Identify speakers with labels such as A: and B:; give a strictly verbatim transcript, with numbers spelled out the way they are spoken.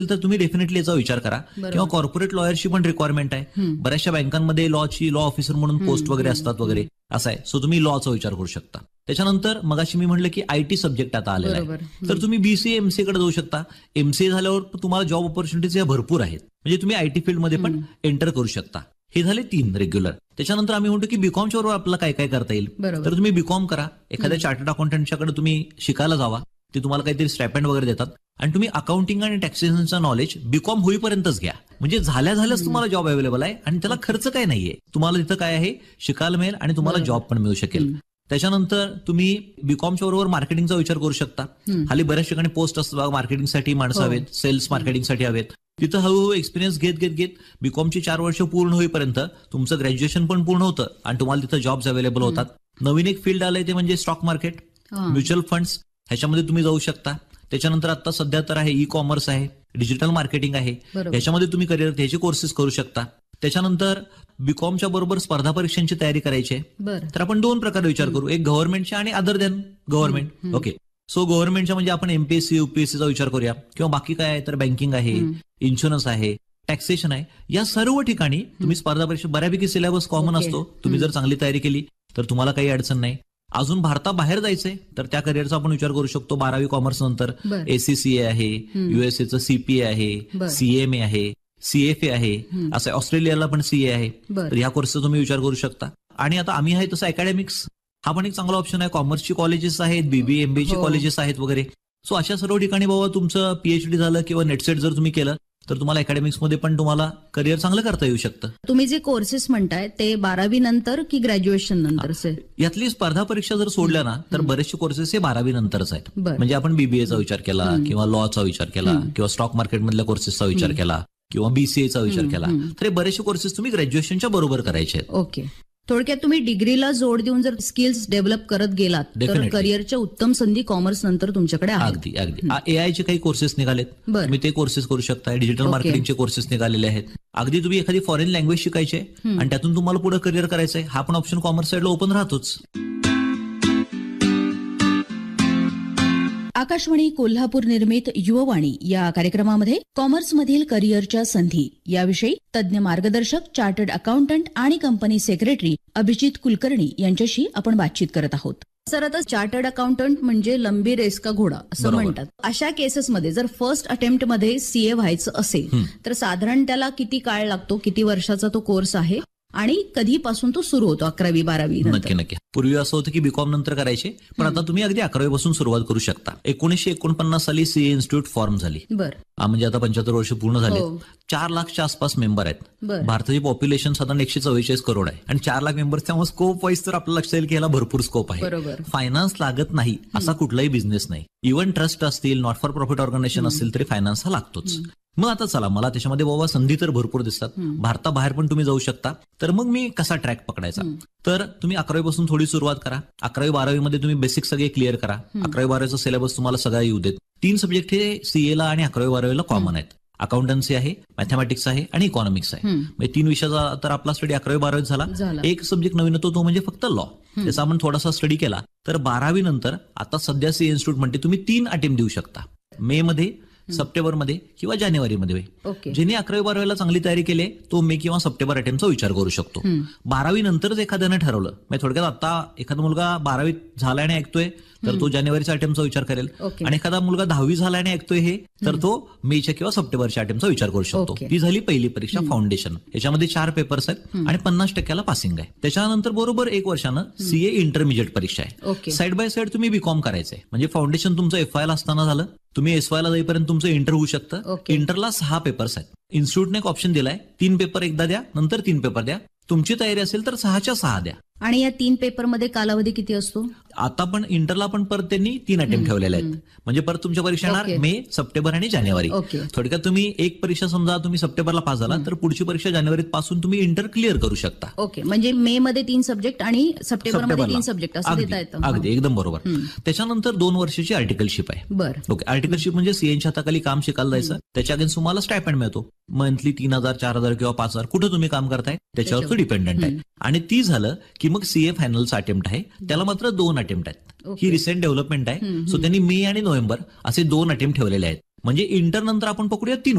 A: तर तुम्ही डेफिनेटली याचा विचार करा. किंवा कॉर्पोरेट लॉयरची पण रिक्वायरमेंट आहे. बऱ्याचशा बँकांमध्ये लॉची लॉ ऑफिसर म्हणून पोस्ट वगैरे असतात वगैरे असं आहे. सो तुम्ही लॉचा विचार करू शकता. त्याच्यानंतर मगाशी मी म्हटलं की आयटी सब्जेक्ट आता आलेला आहे, तर तुम्ही बीसीए एमसीए कडे जाऊ शकता. एमसीए झाल्यावर तुम्हाला जॉब ऑपॉर्च्युनिटीज या भरपूर आहेत, म्हणजे तुम्ही आयटी फील्डमध्ये पण एंटर करू शकता. हे झाले तीन रेग्युलर. त्याच्यानंतर आम्ही म्हणतो की बीकॉमच्या बरोबर आपल्याला काय काय करता येईल. तर तुम्ही बीकॉम करा, एखाद्या चार्टर्ड अकाउंटंटच्याकडे तुम्ही शिकायला जावा, ते तुम्हाला काहीतरी स्टायपेंड वगैरे देतात. आणि तुम्ही अकाउंटिंग आणि टॅक्सेशनचा नॉलेज बीकॉम होईपर्यंतच घ्या, म्हणजे झाल्या झाल्याच तुम्हाला जॉब अवेलेबल आहे आणि त्याला खर्च काय नाहीये. तुम्हाला तिथं काय आहे शिकायला मिळेल आणि तुम्हाला जॉब पण मिळू शकेल. त्याच्यानंतर तुम्ही बीकॉमच्या बरोबर मार्केटिंगचा विचार करू शकता. हल्ली बऱ्याच ठिकाणी पोस्ट असतात मार्केटिंगसाठी माणसं हवेत, सेल्स मार्केटिंगसाठी हवेत. तिथं हळूहळू एक्सपिरियन्स घेत घेत घेत बीकॉमची चार वर्ष पूर्ण होईपर्यंत तुमचं ग्रॅज्युएशन पण पूर्ण होतं आणि तुम्हाला तिथं जॉब्स अवेलेबल होतात. नवीन एक फील्ड आलंय ते म्हणजे स्टॉक मार्केट, म्युच्युअल फंड्स, ह्याच्यामध्ये तुम्ही जाऊ शकता. त्याच्यानंतर आता सध्या तर आहे ई कॉमर्स आहे, डिजिटल मार्केटिंग आहे, ह्याच्यामध्ये तुम्ही करिअर ह्याचे कोर्सेस करू शकता. त्याच्यानंतर बीकॉमच्या बरोबर स्पर्धा परीक्षांची तयारी करायची आहे, तर आपण दोन प्रकारे विचार करू, एक गव्हर्नमेंटच्या आणि other than government. Okay, so गव्हर्नमेंटच्या म्हणजे आपण एमपीएससी युपीएससीचा विचार करूया, किंवा बाकी काय आहे तर बँकिंग आहे, इन्शुरन्स आहे, टॅक्सेशन आहे. या सर्व ठिकाणी तुम्ही स्पर्धा परीक्षा बऱ्यापैकी सिलेबस कॉमन असतो. तुम्ही जर चांगली तयारी केली तर तुम्हाला काही अडचण नाही. अजून भारताबाहेर जायचंय तर त्या करिअरचा आपण विचार करू शकतो. बारावी कॉमर्स नंतर एसीसीए आहे, युएसएचं सीपीए आहे, सीएमए आहे, सीएफए आहे, असं ऑस्ट्रेलियाला पण सीए आहे. तर ह्या कोर्सचा तुम्ही विचार करू शकता. आणि आता आम्ही आहे तसं अकॅडमिक्स हा पण एक चांगला ऑप्शन आहे. कॉमर्सची कॉलेजेस आहेत, बीबीए एमबीएची कॉलेजेस आहेत वगैरे. सो अशा सर्व ठिकाणी बाबा तुमचं पीएचडी झालं किंवा नेटसेट जर तुम्ही केलं तर तुम्हाला अकॅडमिक्समध्ये पण तुम्हाला करिअर चांगलं करता येऊ शकतं.
B: तुम्ही जे कोर्सेस म्हणताय ते बारावी नंतर की ग्रॅज्युएशन नंतर?
A: यातली स्पर्धा परीक्षा जर सोडल्या ना तर बरेचसे कोर्सेस हे बारावी नंतरच आहेत. म्हणजे आपण बीबीएचा विचार केला किंवा लॉचा विचार केला किंवा स्टॉक मार्केटमधल्या कोर्सेसचा विचार केला किंवा बीसीएचा विचार केला, तर हे बरेचसे कोर्सेस तुम्ही ग्रॅज्युएशनच्या बरोबर करायचे आहेत.
B: ओके, थोडक्यात तुम्ही डिग्रीला जोड देऊन जर स्किल्स डेव्हलप करत गेलात तर करिअरच्या उत्तम संधी कॉमर्स नंतर तुमच्याकडे आहेत.
A: अगदी अगदी एआयचे काही कोर्सेस निघालेत, तुम्ही ते कोर्सेस करू शकता. डिजिटल मार्केटिंगचे कोर्सेस निघालेले आहेत. अगदी तुम्ही एखादी फॉरेन लँग्वेज शिकायची आहे आणि त्यातून तुम्हाला पुढे करिअर करायचं आहे, हा पण ऑप्शन कॉमर्स साईडला ओपन राहतोच.
B: आकाशवाणी कोल्हापूर निर्मित युववाणी या कार्यक्रमामध्ये कॉमर्समधील करिअरच्या संधी याविषयी तज्ज्ञ मार्गदर्शक, चार्टर्ड अकाउंटंट आणि कंपनी सेक्रेटरी अभिजित कुलकर्णी यांच्याशी आपण बातचीत करत आहोत. सर, आता चार्टर्ड अकाउंटंट म्हणजे लंबी रेस का घोडा असं म्हणतात. अशा केसेसमध्ये जर फर्स्ट अटेम्प्टमध्ये सीए व्हायचं असेल तर साधारण त्याला किती काळ लागतो, किती वर्षाचा तो कोर्स आहे आणि कधीपासून तो सुरू होतो? अकरावी बारावी?
A: नक्की नक्की. पूर्वी असं होतं की बीकॉम नंतर करायचे, पण आता तुम्ही अगदी अकरावी पासून सुरुवात करू शकता. एकोणीसशे एकोणपन्नास साली सीए इन्स्टिट्यूट फॉर्म झाली. बरं, म्हणजे आता पंच्याहत्तर वर्ष पूर्ण झाले. चार लाखच्या आसपास मेंबर आहेत. भारताची पॉप्युलेशन साधारण एकशे चव्वेचाळीस करोड आहे आणि चार लाख मेंबर्स, त्यामुळे स्कोप वाईज तर आपल्याला लक्षात येईल की याला भरपूर स्कोप आहे. फायनान्स लागत नाही असा कुठलाही बिझनेस नाही. इव्हन ट्रस्ट असतील, नॉट फॉर प्रॉफिट ऑर्गनायझेशन असतील तरी फायनान्स हा लागतोच. मग आता चला, मला त्याच्यामध्ये बाबा संधी तर भरपूर दिसतात. भारताबाहेर पण तुम्ही जाऊ शकता. तर मग मी कसा ट्रॅक पकडायचा? तर तुम्ही अकरावी पासून थोडी सुरुवात करा. अकरावी बारावी मध्ये तुम्ही बेसिक सगळे क्लिअर करा. अकरावी बारावीचा सिलेबस तुम्हाला सगळा येऊ देत. तीन सब्जेक्ट हे सीएला आणि अकरावी बारावीला कॉमन आहेत. अकाउंटन्सी आहे, मॅथमॅटिक्स आहे आणि इकॉनॉमिक्स आहे. म्हणजे तीन विषयाचा तर आपला स्टडी अकरावी बारावीत झाला. एक सब्जेक्ट नवीन होतो तो म्हणजे फक्त लॉ. त्याचा आपण थोडासा स्टडी केला तर बारावी नंतर आता सध्या सीए इन्स्टिट्यूट म्हणते तुम्ही तीन अटेम्प्ट देऊ शकता. मे मध्ये, सप्टेंबरमध्ये किंवा जानेवारीमध्ये. ज्यांनी अकरावी बारावीला चांगली तयारी केली तो मे किंवा सप्टेंबर अटेम्प्टचा विचार करू शकतो. बारावी नंतरच एखाद्याने ठरवलं, म्हणजे थोडक्यात आता एखादा मुलगा बारावीत झाला आणि ऐकतोय तर तो जानेवारीच्या अटेम्प्टचा विचार करेल, आणि एखादा मुलगा दहावी झाला आणि ऐकतोय हे तर तो मेच्या किंवा सप्टेंबरच्या अटेम्प्टचा विचार करू शकतो. ती झाली पहिली परीक्षा, फाउंडेशन. याच्यामध्ये चार पेपर्स आहेत आणि पन्नास टक्क्याला पासिंग आहे. त्याच्यानंतर बरोबर एक वर्षानं सीए इंटरमिजिएट परीक्षा आहे. साईड बाय साईड तुम्ही बीकॉम करायचंय, म्हणजे फाउंडेशन तुमचं एफ वाय ला असताना झालं, तुम्ही एस वाय ला जाईपर्यंत तुमचं इंटर होऊ शकतं. इंटरला सहा पेपर्स आहेत. इन्स्टिट्यूटने एक ऑप्शन दिलाय, तीन पेपर एकदा द्या, नंतर तीन पेपर द्या. तुमची तयारी असेल तर सहाच्या सहा द्या.
B: आणि या तीन पेपरमध्ये कालावधी किती असतो?
A: आता पण इंटरला पण परत त्यांनी तीन अटेम्प्ट ठेवलेले आहेत. म्हणजे परत तुमच्या परीक्षा येणार मे, सप्टेंबर आणि जानेवारी. थोडक्यात तुम्ही एक परीक्षा समजा तुम्ही सप्टेंबरला पास झाला तर पुढची परीक्षा जानेवारीत पासून तुम्ही इंटर क्लिअर करू शकता.
B: ओके, म्हणजे मे मध्ये तीन सब्जेक्ट आणि सप्टेंबरमध्ये तीन सब्जेक्ट असं देता येतं.
A: अगदी एकदम बरोबर. त्याच्यानंतर दोन वर्षाची आर्टिकलशिप आहे.
B: बरं,
A: ओके. आर्टिकलशिप म्हणजे सीएनच्या हाताखाली काम शिकायला जायचं, त्याच्या अगेन्स्ट तुम्हाला स्टायपेंड मिळतो. मंथली तीन हजार चार हजार किंवा पाच हजार कुठं तुम्ही काम करताय त्याच्यावर तो डिपेंडंट आहे. आणि ती झालं की मग सीए फायनलचा अटेम्प्ट आहे, त्याला मात्र दोन अटेम्प्ट आहेत. ही रिसेंट डेव्हलपमेंट आहे. सो त्यांनी मे आणि नोव्हेंबर असे दोन अटेम्प्ट ठेवलेले आहेत. म्हणजे इंटर नंतर आपण पकडूया तीन